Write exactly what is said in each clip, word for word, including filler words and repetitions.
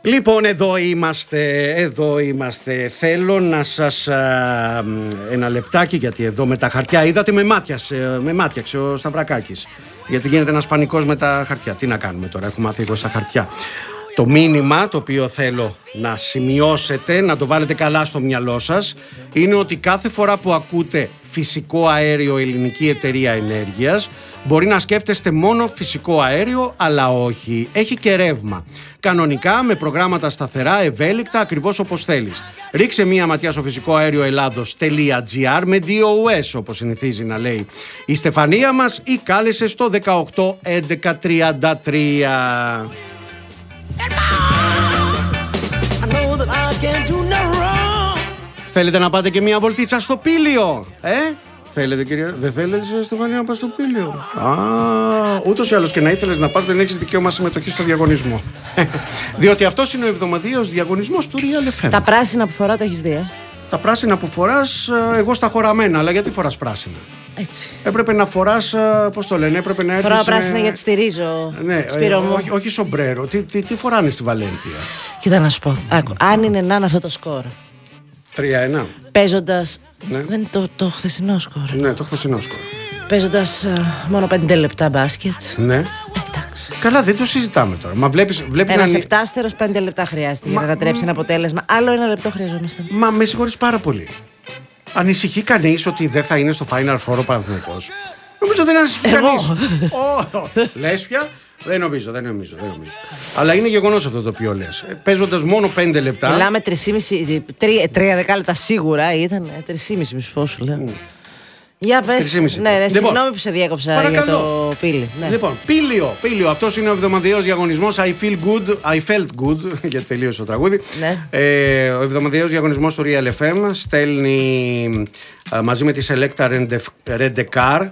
Λοιπόν, εδώ είμαστε, εδώ είμαστε. Θέλω να σας α, ένα λεπτάκι, γιατί εδώ με τα χαρτιά είδατε, με μάτιαξε, με μάτιαξε ο Σταυρακάκης. Γιατί γίνεται ένας πανικός με τα χαρτιά. Τι να κάνουμε τώρα, έχουμε μάθει εγώ στα χαρτιά. Το μήνυμα το οποίο θέλω να σημειώσετε, να το βάλετε καλά στο μυαλό σας, είναι ότι κάθε φορά που ακούτε φυσικό αέριο ελληνική εταιρεία ενέργειας, μπορεί να σκέφτεστε μόνο φυσικό αέριο, αλλά όχι. Έχει και ρεύμα. Κανονικά, με προγράμματα σταθερά, ευέλικτα, ακριβώς όπως θέλεις. Ρίξε μία ματιά στο φυσικό αέριο Ελλάδος.gr με ντι ο ες, όπως συνηθίζει να λέει η Στεφανία μας, ή κάλεσε στο δεκαοκτώ έντεκα τριάντα τρία. Θέλετε να πάτε και μία βολτίτσα στο Πήλιο, ε? Θέλετε, κυρία? Δεν θέλετε, Στεφανία, να πας στο Πήλιο? Α, ούτως ή άλλως και να ήθελες να πάτε, δεν έχεις δικαίωμα συμμετοχή στο διαγωνισμό. Διότι αυτός είναι ο εβδομαδιαίος διαγωνισμός του Real εφ εμ. Τα πράσινα που φοράω τα έχεις δει, ε? Τα πράσινα που φοράς, εγώ στα χωραμένα, αλλά γιατί φοράς πράσινα? Έτσι. Έπρεπε να φοράς, πώς το λένε, έπρεπε να έρθεις. Φοράω πράσινα γιατί στηρίζω. Ναι, Σπύρο μου. όχι, όχι σομπρέρο. Τι, τι, τι φοράνε στη Βαλένθια? Κοίτα να σου πω. Άκου, αν είναι να είναι αυτό το σκορ. τρία ένα. Παίζοντας. Ναι. Δεν είναι το, το χθεσινό σκορ. Ναι, το χθεσινό σκορ. Παίζοντας uh, μόνο πέντε λεπτά μπάσκετ. Ναι. Ε, εντάξει. Καλά, δεν το συζητάμε τώρα. Μα βλέπεις, βλέπεις Ένας να... επτάστερος πέντε λεπτά χρειάζεται Μα... για να κατρέψει ένα αποτέλεσμα. Άλλο ένα λεπτό χρειαζόμαστε. Μα με συγχωρείς πάρα πολύ. Ανησυχεί κανείς ότι δεν θα είναι στο Final Four ο Παναθηναϊκός? Νομίζω δεν ανησυχεί κανείς. Oh, λες πια? Δεν νομίζω, δεν νομίζω, δεν νομίζω. Αλλά είναι γεγονός αυτό το οποίο λες. Παίζοντας μόνο πέντε λεπτά. Μιλάμε τρία δεκάλεπτα σίγουρα ήταν. Τρία μισή πόσο λέω. Mm. Για πες. Ναι, ναι, λοιπόν, συγγνώμη που σε διέκοψα. Παρακαλώ. Για το Πήλι. Ναι. Λοιπόν, Πήλιο, Πήλιο. Αυτός είναι ο εβδομαδιαίος διαγωνισμός I feel good, I felt good, γιατί τελείωσε το τραγούδι. Ναι. Ε, ο εβδομαδιαίος διαγωνισμός του Real εφ εμ στέλνει α, μαζί με τη Selecta Rent-A-Car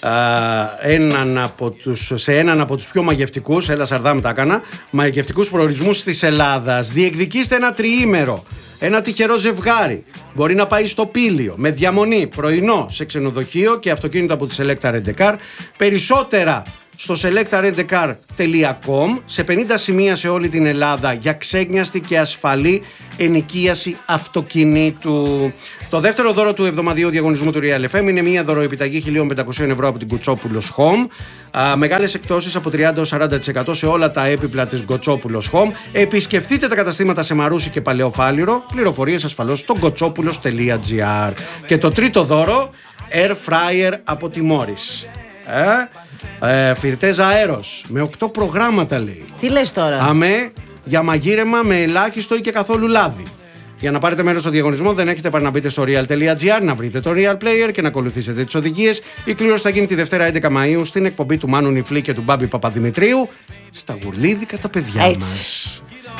έναν από τους, σε έναν από τους πιο μαγευτικούς, έλα Σαρδάμ τα έκανα, μαγευτικούς προορισμούς της Ελλάδας. Διεκδικήστε ένα τριήμερο. Ένα τυχερό ζευγάρι μπορεί να πάει στο Πήλιο με διαμονή, πρωινό σε ξενοδοχείο και αυτοκίνητο από τη Selecta Rent-A-Car. Περισσότερα στο selecta rent a car τελεία com, σε πενήντα σημεία σε όλη την Ελλάδα για ξέγνιαστη και ασφαλή ενοικίαση αυτοκινήτου. Το δεύτερο δώρο του εβδομαδιαίου διαγωνισμού του Real εφ εμ είναι μια δωροεπιταγή χίλια πεντακόσια ευρώ από την Γκοτσόπουλος Home. Α, μεγάλες εκτόσεις από τριάντα έως σαράντα τοις εκατό σε όλα τα έπιπλα της Γκοτσόπουλος Home. Επισκεφτείτε τα καταστήματα σε Μαρούσι και Παλαιοφάλιρο. Πληροφορίες ασφαλώς στο γκοτσόπουλος τελεία gr. Και το τρίτο δώρο, Air Fryer από τη Morris. Ε, ε, Φιρτέζα αέρος με οκτώ προγράμματα, λέει. Τι λες τώρα? Αμέ, για μαγείρεμα με ελάχιστο ή και καθόλου λάδι. Για να πάρετε μέρος στο διαγωνισμό δεν έχετε παρά να μπείτε στο real τελεία gr, να βρείτε το Real Player και να ακολουθήσετε τις οδηγίες. Η κλήρωση θα γίνει τη Δευτέρα έντεκα Μαΐου στην εκπομπή του Μάνου Νιφλή και του Μπάμπη Παπαδημητρίου στα γουρλίδικα τα παιδιά Έτσι. μας.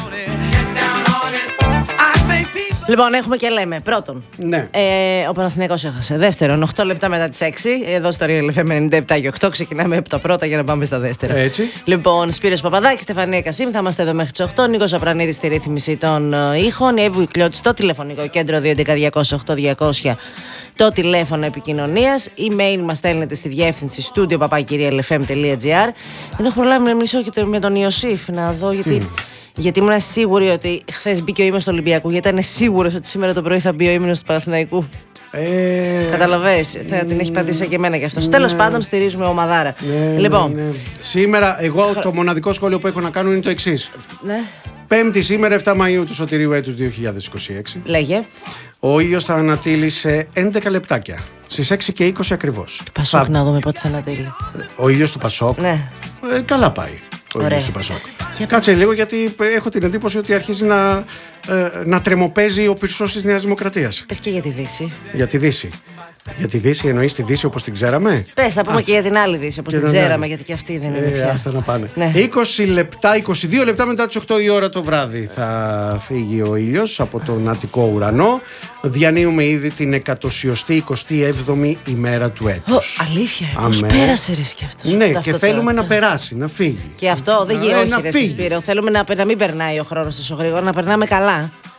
Λοιπόν, έχουμε και λέμε. Πρώτον, ναι. ε, ο Παναθηναϊκός έχασε. Δεύτερον, οκτώ λεπτά μετά τις έξι. Εδώ στο Real εφ εμ ενενήντα επτά και οκτώ ξεκινάμε από τα πρώτα για να πάμε στα δεύτερα. Έτσι. Λοιπόν, Σπύρος Παπαδάκης, Στεφανία Κασίμ, θα είμαστε εδώ μέχρι τις οκτώ. Νίκος Απρανίδης στη ρύθμιση των ήχων. Η Εύη Κλώτης στο τηλεφωνικό κέντρο δύο έντεκα διακόσια οκτώ διακόσια. Το τηλέφωνο επικοινωνίας. Email μας στέλνετε στη διεύθυνση studio παπάκι real f m τελεία gr. Δεν έχω προλάβει να μιλήσω και με τον Ιωσήφ να δω γιατί. Τι? Γιατί ήμουν σίγουρη ότι χθες μπήκε ο ύμνος του Ολυμπιακού. Γιατί ήταν σίγουρος ότι σήμερα το πρωί θα μπει ο ύμνος του Παναθηναϊκού. Ε... Καταλαβες, θα την έχει πατήσει και εμένα κι αυτός. Ναι. Τέλος πάντων, στηρίζουμε ομαδάρα. Ναι, λοιπόν. Ναι, ναι. Σήμερα, εγώ το μοναδικό σχόλιο που έχω να κάνω είναι το εξής. Ναι. Πέμπτη σήμερα, επτά Μαΐου του Σωτηρίου έτους δύο χιλιάδες είκοσι έξι. Λέγε. Ο ήλιος θα ανατείλει σε έντεκα λεπτάκια. Στις έξι και είκοσι ακριβώς. Του Πασόκ, θα... να δούμε πότε θα ανατείλει. Ο ήλιος του Πασόκ. Ναι. Ε, καλά πάει. Ο ήλιος του Πασόκ. Κάτσε λίγο, γιατί έχω την εντύπωση ότι αρχίζει να, ε, να τρεμοπαίζει ο πυρσός της Νέας Δημοκρατίας. Πες και για τη Δύση. Για τη Δύση. Για τη Δύση εννοείς τη Δύση όπως την ξέραμε? Πες, θα πούμε Α, και για την άλλη Δύση όπως την ξέραμε, άλλη. Γιατί και αυτή δεν είναι. Ε, άστα να πάνε. Ναι. είκοσι λεπτά, είκοσι δύο λεπτά μετά τις οκτώ η ώρα το βράδυ θα φύγει ο ήλιος από τον Αττικό ουρανό. Διανύουμε ήδη την εκατοσιωστή εικοστή έβδομη ημέρα του έτους. Oh, αλήθεια, πώς πέρασε ρίσκει αυτός. Ναι, και θέλουμε τώρα να περάσει, να φύγει. Και αυτό δεν γίνεται, όχι ρε Σπύρο. Θέλουμε να, να μην περνάει ο χρόνος τόσο γρήγορα, να περνάμε καλά.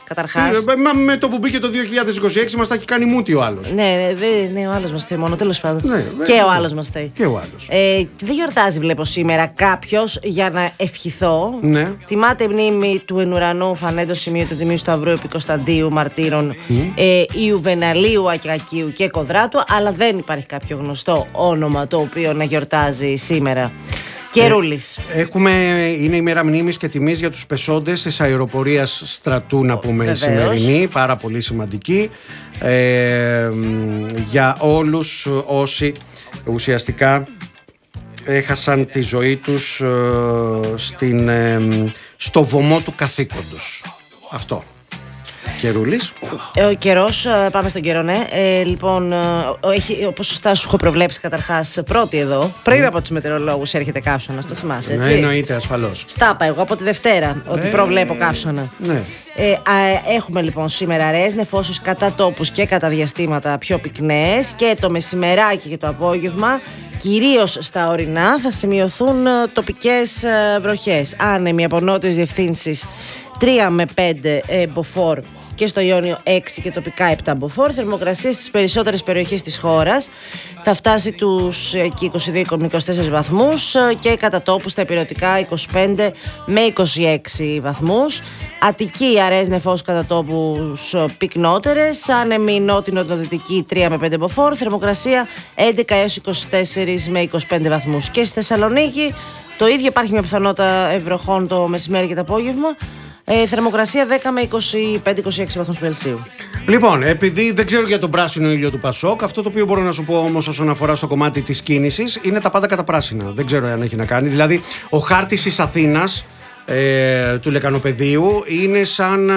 Καταρχάς. Μα με το που μπήκε το δύο χιλιάδες είκοσι έξι μας τα έχει κάνει μούτι ο άλλος. Ναι, ναι, ναι, ο άλλος μας θέλει μόνο, τέλος πάντων. Ναι, και ναι, ο άλλος μας θέλει. Και ο άλλος. Ε, δεν γιορτάζει, βλέπω σήμερα κάποιος για να ευχηθώ. Ναι. Τιμάται η μνήμη του εν ουρανού φανέντος σημείου του Τιμίου Σταυρού επί Κωνσταντίου Μαρτύρων, mm. ε, Ιουβεναλίου, Ακιακίου και Κοδράτου, αλλά δεν υπάρχει κάποιο γνωστό όνομα το οποίο να γιορτάζει σήμερα. Καιρούλης. Ε, έχουμε, είναι η μέρα μνήμης και τιμής για τους πεσόντες της αεροπορίας στρατού, να πούμε, η σημερινή, πάρα πολύ σημαντική, ε, για όλους όσοι ουσιαστικά έχασαν τη ζωή τους ε, στην, ε, στο βωμό του καθήκοντος. Αυτό. Καιρούλης. Ο καιρός, πάμε στον καιρό, ναι. Ε, λοιπόν, έχει, όπως σωστά σου έχω προβλέψει καταρχάς πρώτη εδώ, πριν mm. από τους μετεωρολόγους έρχεται καύσωνας, το θυμάσαι, έτσι. Ναι, εννοείται, ασφαλώς. Στάπα εγώ από τη Δευτέρα, ότι ε, προβλέπω καύσωνα. Ναι. Ε, α, έχουμε λοιπόν σήμερα αραιές νεφώσεις κατά τόπους και κατά διαστήματα πιο πυκνές, και το μεσημεράκι και το απόγευμα, κυρίως στα ορεινά, θα σημειωθούν τοπικές βροχές. Άνεμοι από νότιες διευθύνσεις τρία με πέντε ε, μποφόρ και στο Ιόνιο έξι και τοπικά επτά μποφόρ. Θερμοκρασία στις περισσότερες περιοχές της χώρας θα φτάσει τους εκεί είκοσι δύο με είκοσι τέσσερις βαθμούς και κατά τόπους στα ηπειρωτικά είκοσι πέντε με είκοσι έξι βαθμούς. Αττική αραιές νεφώσεις κατά τόπους πυκνότερες, άνεμοι νότιο-νοτιοδυτική τρία με πέντε μποφόρ, θερμοκρασία έντεκα έως είκοσι τέσσερα με είκοσι πέντε βαθμούς. Και στη Θεσσαλονίκη το ίδιο, υπάρχει μια πιθανότητα ευροχών το μεσημέρι και το απόγευμα. Ε, θερμοκρασία δέκα με είκοσι πέντε είκοσι έξι βαθμούς Κελσίου. Λοιπόν, επειδή δεν ξέρω για τον πράσινο ήλιο του Πασόκ, αυτό το οποίο μπορώ να σου πω όμως όσον αφορά στο κομμάτι της κίνησης είναι τα πάντα κατά πράσινα. Δεν ξέρω αν έχει να κάνει. Δηλαδή, ο χάρτης της Αθήνας, ε, του Λεκανοπεδίου, είναι σαν.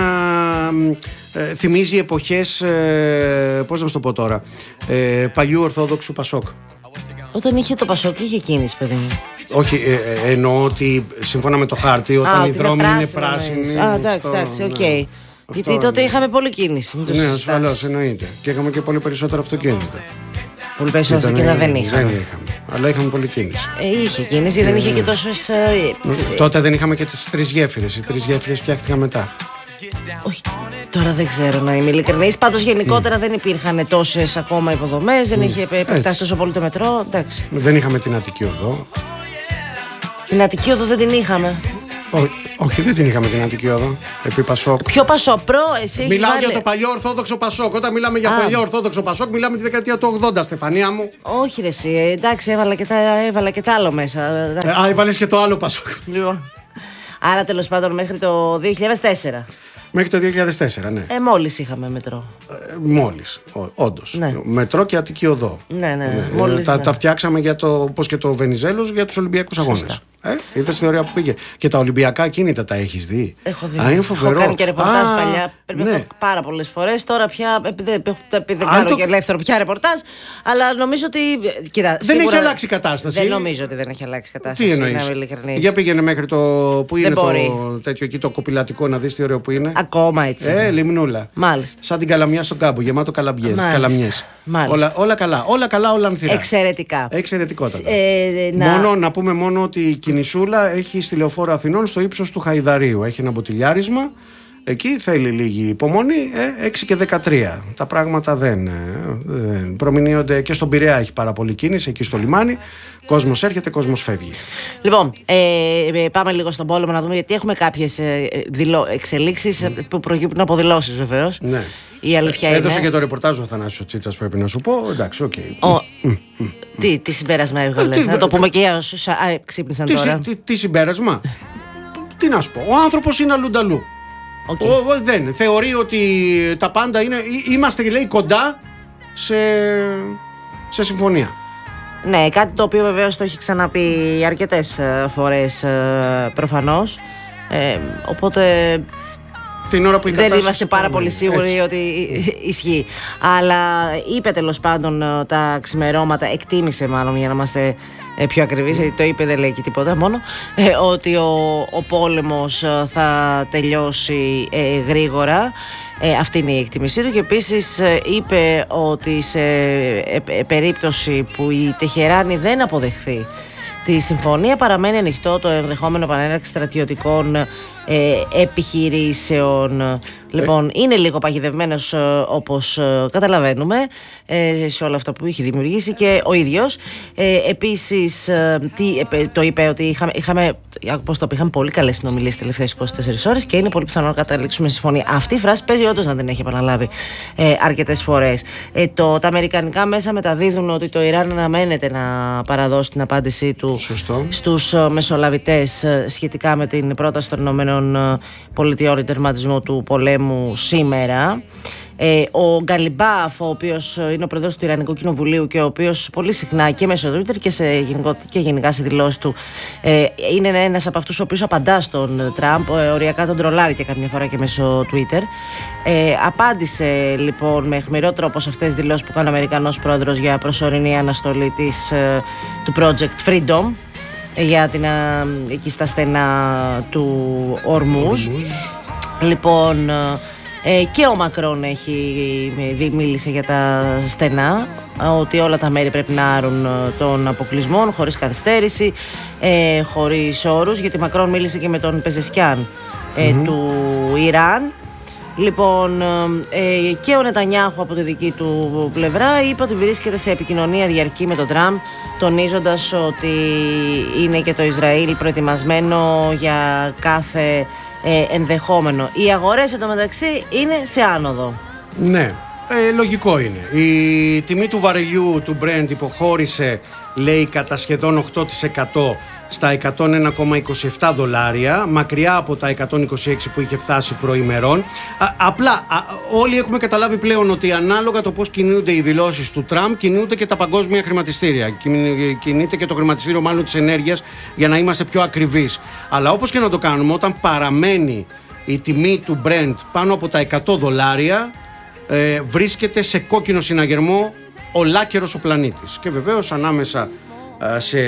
Ε, ε, θυμίζει εποχές. Ε, πώς να σου το πω τώρα. Ε, παλιού Ορθόδοξου Πασόκ. Όταν είχε το Πασόκ, είχε κίνηση, παιδί μου. Όχι, ε, ε, εννοώ ότι σύμφωνα με το χάρτη, όταν οι δρόμοι είναι πράσινοι. Α, εντάξει, εντάξει, οκ. Okay. Γιατί ναι. τότε είχαμε πολλή κίνηση. Ναι, ασφαλώς, εννοείται. Και είχαμε και πολύ περισσότερο αυτοκίνητα. Πολύ περισσότερο αυτοκίνητα δεν είχαμε. Δεν είχαμε. Αλλά είχαμε πολλή κίνηση. Ε, είχε κίνηση, ε, δεν είχε και τόσες. Ε, τότε δεν είχαμε και τις τρεις γέφυρες. Οι τρεις γέφυρες φτιάχτηκαν μετά. Όχι, τώρα δεν ξέρω να είμαι ειλικρινής. Πάντως γενικότερα mm. δεν υπήρχαν τόσες ακόμα υποδομές, mm. δεν είχε επεκτάσει τόσο πολύ το μετρό. Εντάξει. Δεν είχαμε την Αττική Οδό. Την Αττική Οδό δεν την είχαμε. Ό, όχι, δεν την είχαμε την Αττική Οδό. Επί Πασόκ. Ποιο Πασόκ, προ, εσύ. Μιλάω βάλει... για το παλιό Ορθόδοξο Πασόκ. Όταν μιλάμε για Α. παλιό Ορθόδοξο Πασόκ, μιλάμε τη δεκαετία του ογδόντα, Στεφανία μου. Όχι, ρε, εσύ. Εντάξει, έβαλα και, τα, έβαλα και τα άλλο μέσα. Ε, α, έβαλες και το άλλο Πασόκ. Λοιπόν. Άρα τέλος πάντων μέχρι το δύο χιλιάδες τέσσερα. Μέχρι το δύο χιλιάδες τέσσερα, ναι. Ε, μόλις είχαμε μετρό. Ε, μόλις, όντως. Ναι. Μετρό και Αττική Οδό. Ναι, ναι. ναι. Ε, μόλις, τα, ναι. τα φτιάξαμε για το, όπως και το Βενιζέλος, για τους Ολυμπιακούς Αγώνες. Ε, είδες τη θεωρία που πήγε. Και τα Ολυμπιακά κίνητα τα έχεις δει. Έχω δει. Α, είναι φοβερό. Έχω κάνει και ρεπορτάζ Α, παλιά. Πρέπει ναι. να πάρα πολλές φορές. Τώρα πια, επειδή, επειδή δεν κάνω το... και ελεύθερο πια ρεπορτάζ, αλλά νομίζω ότι. Κοίτα, δεν σίγουρα... έχει αλλάξει η κατάσταση. Δεν νομίζω ότι δεν έχει αλλάξει η κατάσταση. Τι εννοείς? Για πήγαινε μέχρι το. Πού είναι το τέτοιο εκεί το κοπηλατικό, να δεις τι ωραίο που είναι. Ακόμα έτσι. Ε, λιμνούλα. Μάλιστα. Σαν την Καλαμιά στον κάμπο, γεμάτο καλαμιές. Όλα, όλα καλά. Όλα καλά, όλα ανθυρά. Εξαιρετικά. Εξαιρετικότατα. Ε, να... Μόνο να πούμε μόνο ότι η Κινησούλα έχει στη Λεωφόρο Αθηνών στο ύψος του Χαϊδαρίου. Έχει ένα μποτιλιάρισμα. Εκεί θέλει λίγη υπομονή. Ε, έξι και δεκατρία. Τα πράγματα δεν, ε, δεν προμηνύονται. Και στον Πειραιά έχει πάρα πολύ κίνηση. Εκεί στο λιμάνι. Κόσμος έρχεται, κόσμος φεύγει. Λοιπόν, ε, πάμε λίγο στον πόλεμο να δούμε, γιατί έχουμε κάποιες ε, δηλω... εξελίξεις mm. που προκύπτουν από δηλώσεις βεβαίως. Ναι. Η αλήθεια Έδωσε είναι... και το ρεπορτάζ ο Θανάσης ο Τσίτσας, πρέπει να σου πω. Εντάξει, οκ. Okay. Ο... Mm, mm, mm. Τι, τι συμπέρασμα έβγαλε, τι... να το πούμε και για όσους ξύπνησαν τι, τώρα. Τι, τι συμπέρασμα. Τι να σου πω, ο άνθρωπος είναι αλλούνταλού. Okay. Ο, ο, δεν, θεωρεί ότι τα πάντα είναι... Είμαστε, λέει, κοντά σε, σε συμφωνία. Ναι, κάτι το οποίο βεβαίως το έχει ξαναπεί αρκετές φορές προφανώς. Ε, οπότε... Την ώρα που η δεν είμαστε πάρα πολύ σίγουροι έτσι. Ότι ισχύει. Αλλά είπε τέλος πάντων τα ξημερώματα, εκτίμησε μάλλον για να είμαστε πιο ακριβείς, γιατί το είπε, δεν λέει και τίποτα μόνο, ε, ότι ο, ο πόλεμος θα τελειώσει ε, γρήγορα. Ε, αυτή είναι η εκτίμησή του, και επίσης ε, είπε ότι σε ε, ε, περίπτωση που η Τεχεράνη δεν αποδεχθεί τη συμφωνία, παραμένει ανοιχτό το ενδεχόμενο επανέναρξη στρατιωτικών ε, επιχειρήσεων. Λοιπόν, είναι λίγο παγιδευμένος, όπως καταλαβαίνουμε, σε όλο αυτό που είχε δημιουργήσει και ο ίδιος. Ε, επίσης, τι, το είπε ότι είχαμε, είχαμε, πώς το είπε, είχαμε πολύ καλές συνομιλίες τις τελευταίες είκοσι τέσσερις ώρες και είναι πολύ πιθανό να καταλήξουμε συμφωνία. Αυτή η φράση παίζει όντως να την έχει επαναλάβει ε, αρκετές φορές. Ε, το, τα αμερικανικά μέσα μεταδίδουν ότι το Ιράν αναμένεται να παραδώσει την απάντησή του Σωστό. στους μεσολαβητές σχετικά με την πρόταση των Ηνωμένων Πολιτειών τερματισμό του πολέμου σήμερα. Ε, ο Γκαλιμπάφ, ο οποίος είναι ο πρόεδρος του Ιρανικού Κοινοβουλίου και ο οποίος πολύ συχνά και μέσω Twitter και, σε γενικό, και γενικά σε δηλώσεις του ε, είναι ένας από αυτούς ο οποίος απαντά στον Τραμπ, ε, οριακά τον τρολάρει και καμιά φορά και μέσω Twitter. Ε, απάντησε λοιπόν με αιχμηρό τρόπο σε αυτές τις δηλώσεις που κάνει ο Αμερικανός πρόεδρος για προσωρινή αναστολή της, ε, του Project Freedom για την, ε, εκεί στα στενά του Ορμούζ. Λοιπόν, ε, και ο Μακρόν έχει μίλησε για τα στενά, ότι όλα τα μέρη πρέπει να άρουν τον αποκλεισμό χωρίς καθυστέρηση, ε, χωρίς όρους, γιατί Μακρόν μίλησε και με τον Πεζεσκιάν ε, mm-hmm. του Ιράν. Λοιπόν, ε, και ο Νετανιάχου από τη δική του πλευρά είπε ότι βρίσκεται σε επικοινωνία διαρκή με τον Τραμπ, τονίζοντας ότι είναι και το Ισραήλ προετοιμασμένο για κάθε ε, ενδεχόμενο. Οι αγορές εντωμεταξύ είναι σε άνοδο. Ναι, ε, λογικό είναι. Η τιμή του βαρελιού του Brent υποχώρησε, λέει, κατά σχεδόν οκτώ τοις εκατό στα εκατόν ένα κόμμα είκοσι επτά δολάρια, μακριά από τα εκατόν είκοσι έξι που είχε φτάσει προημερών. Α, απλά α, όλοι έχουμε καταλάβει πλέον ότι ανάλογα το πώς κινούνται οι δηλώσεις του Τραμπ, κινούνται και τα παγκόσμια χρηματιστήρια. Κινείται και το χρηματιστήριο μάλλον της ενέργειας, για να είμαστε πιο ακριβείς. Αλλά όπως και να το κάνουμε, όταν παραμένει η τιμή του Brent πάνω από τα εκατό δολάρια, ε, βρίσκεται σε κόκκινο συναγερμό ολάκερος ο πλανήτης. Και βεβαίως ανάμεσα σε,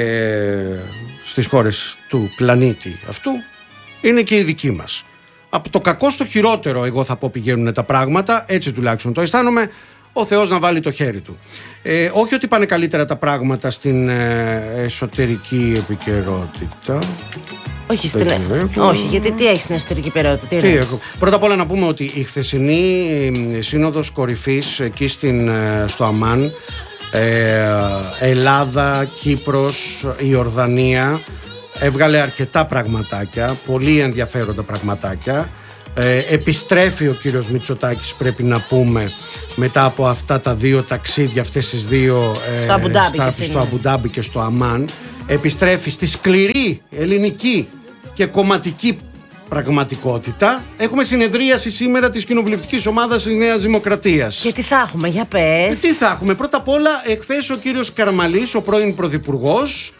στις χώρες του πλανήτη αυτού είναι και η δική μας. Από το κακό στο χειρότερο, εγώ θα πω, πηγαίνουν τα πράγματα, έτσι τουλάχιστον το αισθάνομαι. Ο Θεός να βάλει το χέρι του. Ε, όχι ότι πάνε καλύτερα τα πράγματα στην ε, εσωτερική επικαιρότητα. Όχι, στην... όχι, γιατί τι έχει στην εσωτερική επικαιρότητα. Τι τι Πρώτα απ' όλα να πούμε ότι η χθεσινή σύνοδος κορυφής εκεί στην, στο Αμάν, Ε, Ελλάδα, Κύπρος, Ιορδανία, έβγαλε αρκετά πραγματάκια, πολύ ενδιαφέροντα πραγματάκια. ε, Επιστρέφει ο κύριος Μητσοτάκης, πρέπει να πούμε, μετά από αυτά τα δύο ταξίδια, αυτές τις δύο ε, στο Αμπουντάμπι στα, και, στο Αμπουντάμπι και στο Αμάν. Επιστρέφει στη σκληρή ελληνική και κομματική πραγματικότητα. Έχουμε συνεδρίαση σήμερα της κοινοβουλευτικής ομάδας της Νέας Δημοκρατίας. Και τι θα έχουμε, για πες. Ε, τι θα έχουμε. Πρώτα απ' όλα, εχθές ο κύριος Καραμαλής, ο πρώην πρωθυπουργός,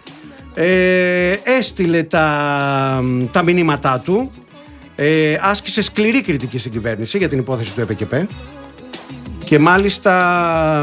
ε, έστειλε τα, τα μηνύματά του. Ε, άσκησε σκληρή κριτική στην κυβέρνηση για την υπόθεση του ΕΠΕΚΕΠΕ. Και μάλιστα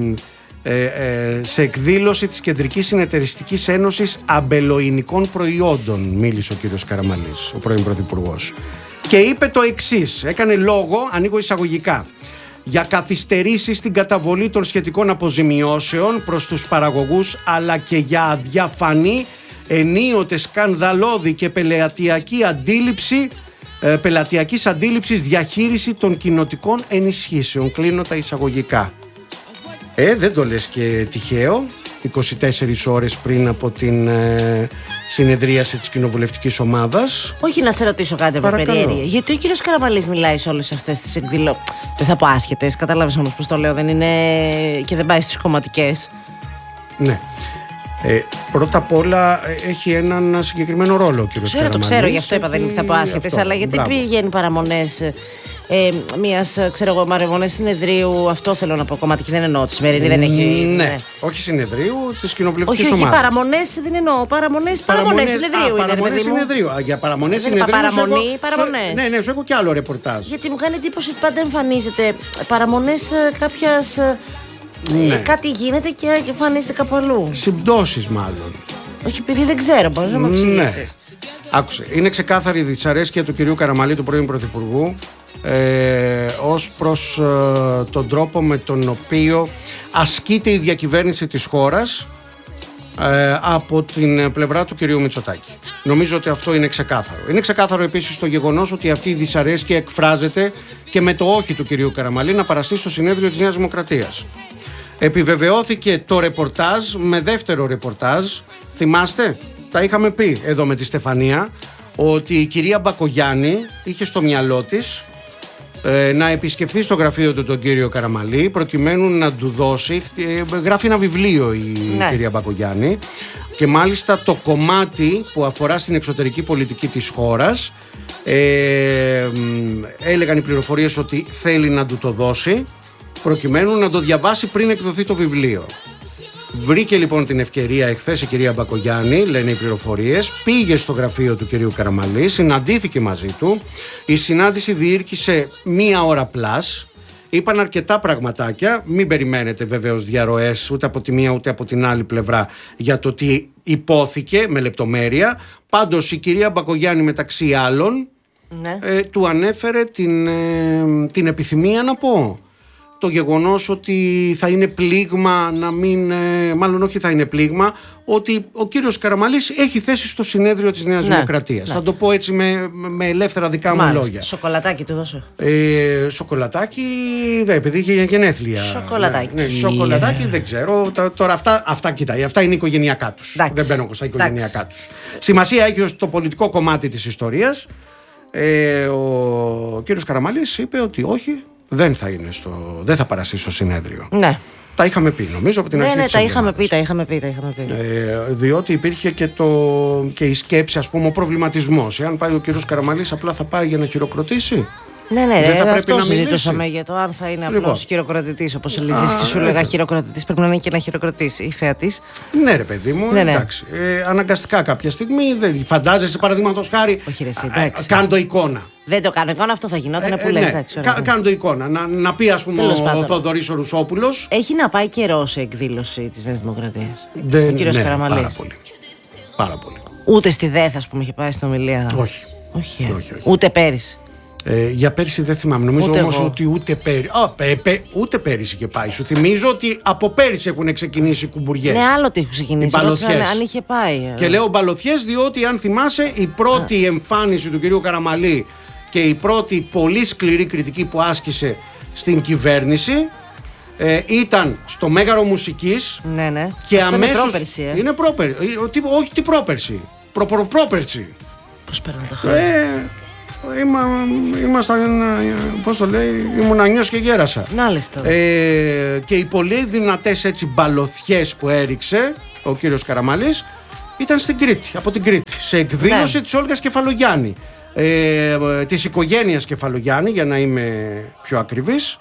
ε, ε, σε εκδήλωση της Κεντρικής Συνεταιριστικής Ένωσης Αμπελοϊνικών Προϊόντων μίλησε ο κύριος Καραμαλής, ο πρώην πρωθυπουργός, και είπε το εξής, έκανε λόγο, ανοίγω εισαγωγικά, για καθυστερήσεις στην καταβολή των σχετικών αποζημιώσεων προς τους παραγωγούς, αλλά και για αδιαφανή, ενίοτε σκανδαλώδη και πελατειακή αντίληψη ε, πελατειακής αντίληψης διαχείριση των κοινοτικών ενισχύσεων. Κλείνω τα εισαγωγικά. Ε, δεν το λες και τυχαίο, είκοσι τέσσερις ώρες πριν από την ε, συνεδρίαση της κοινοβουλευτικής ομάδας. Όχι, να σε ρωτήσω κάτι από περιέργεια. Γιατί ο κύριος Καραμαλής μιλάει σε όλες αυτές τις εκδηλώσεις? Δεν θα πω άσχετες, κατάλαβες όμως πως το λέω, δεν είναι και δεν πάει στις κομματικές. Ναι. Ε, πρώτα απ' όλα έχει έναν συγκεκριμένο ρόλο ο κύριος Ξέρω, Καραμαλής. το ξέρω, γι' αυτό είπα δεν θα πω άσχετες, αλλά γιατί μπράβο. Πηγαίνει παραμονές ε, μιας, ξέρω εγώ, παραμονές συνεδρίου, αυτό θέλω να πω, κομματική δεν εννοώ, τη σημερινή δεν έχει. Ναι, ναι. Όχι συνεδρίου, της κοινοβουλευτικής ομάδας. Όχι, όχι, παραμονές δεν εννοώ, παραμονές, παραμονές συνεδρίου. Α, παραμονές συνεδρίου. Για παραμονές συνεδρίου. Παραμονή, έχω, παραμονές. Ναι, ναι, σου έχω κι άλλο ρεπορτάζ. Γιατί μου κάνει εντύπωση ότι πάντα εμφανίζεται παραμονές κάποιας. Ναι. Κάτι γίνεται και εμφανίζεται κάπου αλλού. Συμπτώσεις μάλλον. Όχι, επειδή δεν ξέρω, μπορείς να μου εξηγήσεις. Ναι. Άκουσε, είναι ξεκάθαρη η δυσαρέσκεια του κυρίου Καραμαλή, του πρώην πρωθυπουργού, ε, ως προς ε, τον τρόπο με τον οποίο ασκείται η διακυβέρνηση της χώρας ε, από την πλευρά του κυρίου Μητσοτάκη. Νομίζω ότι αυτό είναι ξεκάθαρο. Είναι ξεκάθαρο επίσης το γεγονός ότι αυτή η δυσαρέσκεια εκφράζεται και με το όχι του κυρίου Καραμαλή να παραστεί στο συνέδριο της Νέας Δημοκρατίας. Επιβεβαιώθηκε το ρεπορτάζ με δεύτερο ρεπορτάζ. Θυμάστε, τα είχαμε πει εδώ με τη Στεφανία, ότι η κυρία Μπακογιάννη είχε στο μυαλό της ε, να επισκεφθεί στο γραφείο του τον κύριο Καραμαλή προκειμένου να του δώσει, ε, γράφει ένα βιβλίο η ναι. κυρία Μπακογιάννη, και μάλιστα το κομμάτι που αφορά στην εξωτερική πολιτική της χώρας, ε, έλεγαν οι πληροφορίες ότι θέλει να του το δώσει προκειμένου να το διαβάσει πριν εκδοθεί το βιβλίο. Βρήκε λοιπόν την ευκαιρία εχθές η κυρία Μπακογιάννη, λένε οι πληροφορίες, πήγε στο γραφείο του κυρίου Καραμαλή, συναντήθηκε μαζί του. Η συνάντηση διήρκησε μία ώρα πλάς. Είπαν αρκετά πραγματάκια. Μην περιμένετε βεβαίως διαρροές ούτε από τη μία ούτε από την άλλη πλευρά για το τι υπόθηκε με λεπτομέρεια. Πάντως η κυρία Μπακογιάννη, μεταξύ άλλων, ναι. ε, του ανέφερε την, ε, την επιθυμία, να πω, το γεγονός ότι θα είναι πλήγμα να μην, ε, μάλλον όχι θα είναι πλήγμα, ότι ο κύριος Καραμαλής έχει θέση στο συνέδριο της Νέας ναι, Δημοκρατίας. Ναι. Θα το πω έτσι με, με ελεύθερα δικά μου λόγια. Σοκολατάκι του δώσω. Ε, σοκολατάκι, δε, επειδή είχε γενέθλια. Σοκολατάκι. Ναι, ναι, σοκολατάκι, δεν ξέρω. Τώρα αυτά, αυτά κοιτάει, αυτά είναι οικογενειακά τους. Δεν μπαίνω στα οικογενειακά τους. Σημασία έχει το πολιτικό κομμάτι της ιστορίας. Ε, ο κύριος Καραμαλής είπε ότι όχι, δεν θα είναι στο, δεν θα παραστεί στο συνέδριο. Ναι. Τα είχαμε πει, νομίζω, από την ναι, αρχή. Ναι, της τα είχαμε πει, τα είχαμε πει, τα είχαμε πει. Ε, διότι υπήρχε και, το, και η σκέψη, ας πούμε, ο προβληματισμός. Εάν πάει ο κύριος Καραμαλής, απλά θα πάει για να χειροκροτήσει. Ναι, ναι, δεν θα αυτό πρέπει να συζητούσαμε για το αν θα είναι απλός λοιπόν. χειροκροτητής, όπως έλεγες και σου έλεγα χειροκροτητής, πρέπει να είναι και να χειροκροτήσει η θεατής. Ναι, ρε παιδί μου, ναι, ναι. εντάξει. Ε, αναγκαστικά κάποια στιγμή, δεν φαντάζεσαι, παραδείγματος χάρη. Όχι, ρε, εσύ, εντάξει. Κάνε το εικόνα. Δεν το κάνω εικόνα, αυτό θα γινόταν ε, που λες. Ναι. Κα, Κάνε το εικόνα. Να, να πει, ας πούμε, ο, ο Θοδωρής ο Ρουσόπουλος. Έχει να πάει καιρό σε εκδήλωση της Νέας Δημοκρατίας. Δεν, ο κύριος ναι, Καραμαλής. Πάρα πολύ. Πάρα πολύ. Ούτε στη ΔΕΘ, ας πούμε, είχε πάει στην ομιλία. Όχι. Όχι, όχι, όχι. Ούτε πέρυσι. Ε, για πέρυσι δεν θυμάμαι. Νομίζω όμως ότι ούτε πέρυσι. Α, πέ, πέ, ούτε πέρυσι και πάει. Σου θυμίζω ότι από πέρυσι έχουν ξεκινήσει οι κουμπουριές. Ναι, άλλο τι έχουν ξεκινήσει. Μπαλωθιές. Αν είχε πάει. Και λέω μπαλωθιές διότι, αν θυμάσαι, η πρώτη Α. εμφάνιση του κυρίου Καραμαλή και η πρώτη πολύ σκληρή κριτική που άσκησε στην κυβέρνηση ε, ήταν στο Μέγαρο Μουσικής. Ναι, ναι. Και αυτό αμέσως. Είναι πρόπερση. Ε. Είναι πρόπερση. Όχι, τι πρόπερση. Προπροπρόπερση. Πώς παίρνω τα χρόνια. Ε, Είμα, ήμασταν, πώς το λέει, ήμουν ανιός και γέρασα. Ε, και οι πολύ δυνατές έτσι μπαλωθιές που έριξε ο κύριος Καραμαλής ήταν στην Κρήτη, από την Κρήτη, σε εκδήλωση ναι. της Όλγας Κεφαλογιάννη, ε, της οικογένειας Κεφαλογιάννη, για να είμαι πιο ακριβής.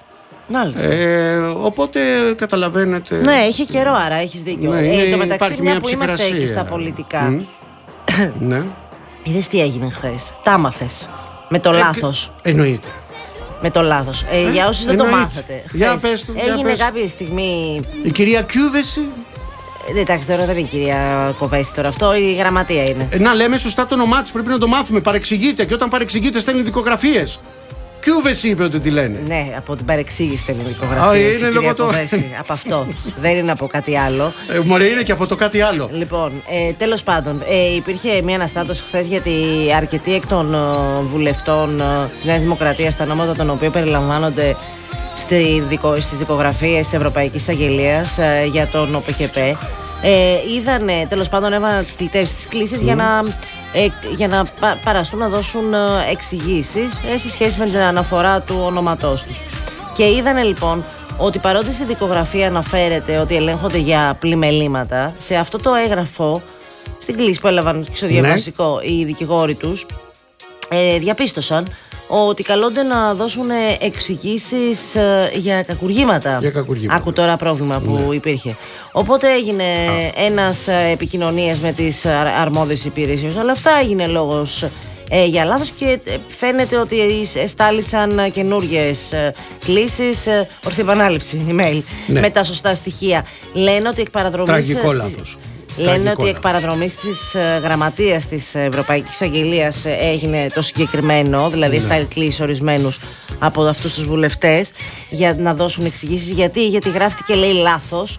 Ε, οπότε καταλαβαίνετε. Ναι, είχε καιρό, άρα έχεις δίκιο. Ναι, ε, το μεταξύ, μια, μια που είμαστε εκεί στα πολιτικά. Mm. ναι. Είδες τι έγινε χθες. Τα άμαθες. Με το ε, λάθος. Εννοείται. Με το λάθος. Ε, ε, για όσους δεν το μάθατε. Για πες το, έγινε για πες. κάποια στιγμή. Η κυρία Κιούβεση. Ε, εντάξει, τώρα δεν είναι η κυρία Κοβέση τώρα. Αυτό η γραμματεία είναι. Ε, να λέμε σωστά το όνομά της. Πρέπει να το μάθουμε. Παρεξηγείται. Και όταν παρεξηγείται, στέλνει δικογραφίες. Κιούβεση είπε ότι τη λένε. Ναι, από την παρεξήγηση στέλνει δικογραφίες. Είναι λόγω το. Από αυτό. Δεν είναι από κάτι άλλο. Ε, μωρέ, είναι και από το κάτι άλλο. Λοιπόν, ε, τέλος πάντων, ε, υπήρχε μια αναστάτωση χθες γιατί αρκετοί εκ των uh, βουλευτών uh, της Νέας Δημοκρατίας, τα ονόματα των οποίων περιλαμβάνονται στη δικο, στις δικογραφίες της Ευρωπαϊκής Αγγελίας uh, για τον ΟΠΚΠ, ε, είδανε, τέλος πάντων, έβαλαν τις κλητεύσεις της κλήσης mm. για να. Ε, για να πα, παραστούν να δώσουν ε, εξηγήσεις ε, σε σχέση με την αναφορά του ονόματός τους. Και είδανε λοιπόν ότι παρότι στη δικογραφία αναφέρεται ότι ελέγχονται για πλημελήματα, σε αυτό το έγγραφο, στην κλήση που έλαβαν στο διαβασικό ναι. οι δικηγόροι τους, ε, διαπίστωσαν ότι καλούνται να δώσουν εξηγήσεις ε, για κακουργήματα. Για κακουργήματα. Άκου τώρα πρόβλημα που ναι. υπήρχε. Οπότε έγινε Α. ένας επικοινωνίας με τις αρμόδιες υπηρεσίες. Αλλά αυτά έγινε λόγος ε, για λάθος και φαίνεται ότι εστάλησαν καινούργιες κλήσεις, ε, ορθή επανάληψη, email, ναι. με τα σωστά στοιχεία. Λένε ότι εκ παραδρομής... Τραγικό λάθος. Λένε Τραγικό ότι εκ παραδρομής της γραμματείας της Ευρωπαϊκής Αγγελίας έγινε το συγκεκριμένο, δηλαδή ναι. στα κλείσει ορισμένους από αυτούς τους βουλευτές για να δώσουν εξηγήσεις. Γιατί, γιατί γράφτηκε, λέει, λάθος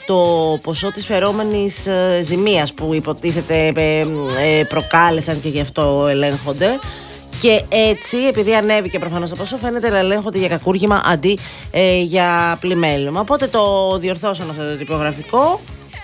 το ποσό της φερόμενης ζημίας που υποτίθεται προκάλεσαν και γι' αυτό ελέγχονται. Και έτσι, επειδή ανέβηκε προφανώς το ποσό, φαίνεται να ελέγχονται για κακούργημα αντί ε, για πλημέλημα. Οπότε το διορθώσαν αυτό το τυπογραφικό.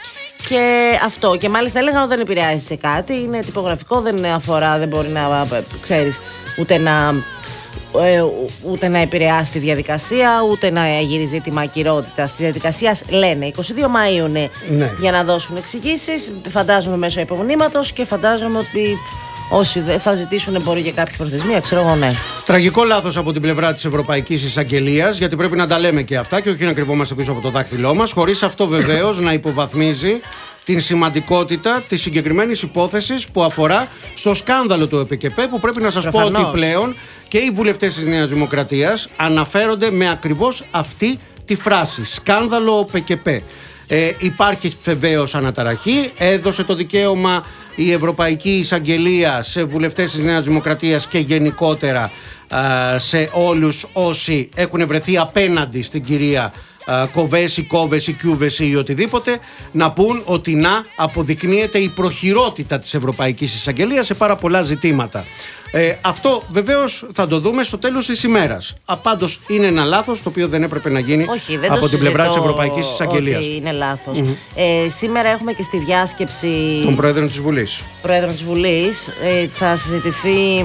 Και αυτό. Και μάλιστα έλεγαν ότι δεν επηρεάζει σε κάτι. Είναι τυπογραφικό, δεν αφορά, δεν μπορεί να ξέρεις ούτε να. Ε, ούτε να επηρεάσει τη διαδικασία, ούτε να γύρει ζήτημα ακυρότητας τη διαδικασία. Λένε είκοσι δύο Μαΐου ναι, ναι. για να δώσουν εξηγήσεις. Φαντάζομαι μέσω υπομνήματος και φαντάζομαι ότι όσοι θα ζητήσουν μπορεί για κάποια προθεσμία, ξέρω εγώ, ναι. Τραγικό λάθος από την πλευρά της Ευρωπαϊκής Εισαγγελίας, γιατί πρέπει να τα λέμε και αυτά και όχι να κρυβόμαστε πίσω από το δάχτυλό μας, χωρίς αυτό βεβαίως να υποβαθμίζει την σημαντικότητα της συγκεκριμένης υπόθεσης που αφορά στο σκάνδαλο του ΕΠΚΕ, που πρέπει να σας Προφανώς. πω ότι πλέον και οι βουλευτές της Νέας Δημοκρατίας αναφέρονται με ακριβώς αυτή τη φράση. Σκάνδαλο ΕΠΚΕ. Ε, υπάρχει βεβαίως αναταραχή. Έδωσε το δικαίωμα η Ευρωπαϊκή Εισαγγελία σε βουλευτές της Νέας Δημοκρατίας και γενικότερα α, σε όλους όσοι έχουν βρεθεί απέναντι στην κυρία α, Κοβέση, Κόβεση, Κιούβεση ή οτιδήποτε, να πούν ότι να αποδεικνύεται η προχειρότητα της Ευρωπαϊκής Εισαγγελίας σε πάρα πολλά ζητήματα. Ε, αυτό βεβαίως θα το δούμε στο τέλος της ημέρας. Απάντως είναι ένα λάθος το οποίο δεν έπρεπε να γίνει Όχι, δεν από την πλευρά της Ευρωπαϊκής Εισαγγελίας. Όχι, είναι λάθος. Mm-hmm. Ε, σήμερα έχουμε και στη διάσκεψη των Προέδρων της Βουλής. Προέδρων της Βουλής ε, θα, συζητηθεί,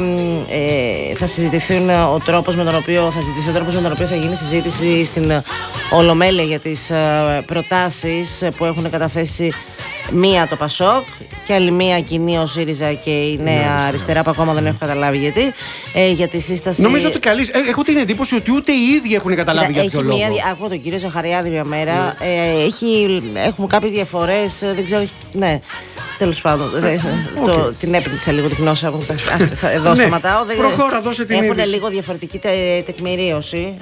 ε, θα συζητηθούν ο τρόπος με τον οποίο θα συζητηθεί ο τρόπος με τον οποίο θα γίνει συζήτηση στην Ολομέλεια για τις ε, προτάσεις που έχουν καταθέσει. Μία το Πασόκ και άλλη μία κοινή ο ΣΥΡΙΖΑ και η Νέα ναι, Αριστερά, που ακόμα δεν έχω καταλάβει γιατί. Ε, για τη σύσταση. Νομίζω ότι καλή. Ε, έχω την εντύπωση ότι ούτε οι ίδιοι έχουν καταλάβει Κοίτα, για ποιο λόγο. Μία, ακούω τον κύριο Ζαχαριάδη μια μέρα. Mm. Ε, έχει, έχουμε κάποιες διαφορές. Δεν ξέρω. Ναι, τέλος πάντων. Okay. Το, την έπνιξα λίγο τη γνώση μου. Εδώ σταματάω. Προχώρα, δώσε την Έχουν λίγο διαφορετική τε, τεκμηρίωση.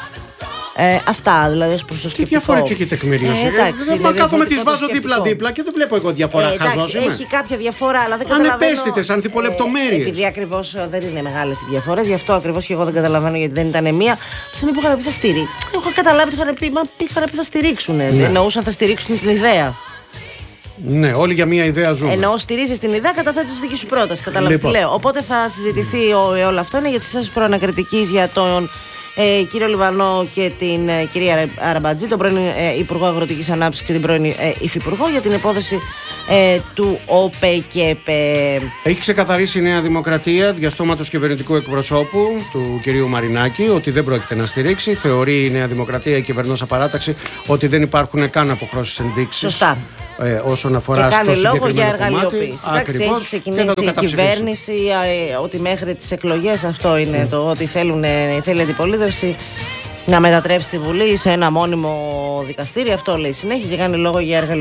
Ε, αυτά δηλαδή ως προς το σκεπτικό. Τι διαφορετική τεκμηρίωση. Ε, εντάξει, δεν κάθομαι, τις βάζω δίπλα-δίπλα και δεν βλέπω εγώ διαφορά. Ε, εντάξει, έχει κάποια διαφορά, αλλά δεν καταλαβαίνω. Ανεπαίσθητες, ανθιπολεπτομέρειες. Ε, επειδή ακριβώς δεν είναι μεγάλες οι διαφορές, γι' αυτό ακριβώς και εγώ δεν καταλαβαίνω γιατί δεν ήταν μία. Στην που είχαν πει θα στηρίξουν. Έχω καταλάβει ότι είχαν πει, μα είχαν πει θα στηρίξουν. Ναι. Εννοούσαν θα στηρίξουν την ιδέα. Ναι, όλοι για μία ιδέα ζούμε. Ενώ στηρίζει την ιδέα, καταθέτει τη δική σου πρόταση. Καταλαβαίνεις λοιπόν. τι λέω. Οπότε θα συζητηθεί όλο αυτό. Είναι για τη σύσταση προανακριτική για τον. Ε, κύριο Λιβανό και την ε, κυρία Αραμπατζή, τον πρώην ε, Υπουργό Αγροτικής Ανάπτυξης και την πρώην ε, Υφυπουργό, για την υπόθεση ε, του ΟΠΕΚΕΠΕ. Έχει ξεκαθαρίσει η Νέα Δημοκρατία διαστόματος κυβερνητικού εκπροσώπου του κυρίου Μαρινάκη ότι δεν πρόκειται να στηρίξει. Θεωρεί η Νέα Δημοκρατία, η κυβερνώσα παράταξη, ότι δεν υπάρχουν καν αποχρώσεις ενδείξεις. Σωστά. Ε, όσον αφορά και στο συγκεκριμένο λόγο για εργαλειοποίηση. Εντάξει, έχει ξεκινήσει η κυβέρνηση ε, ότι μέχρι τις εκλογές αυτό είναι mm. το ότι θέλουν, θέλει αντιπολίτευση να μετατρέψει τη Βουλή σε ένα μόνιμο δικαστήριο. Αυτό λέει συνέχεια και κάνει λόγο για εργαλειοποίηση.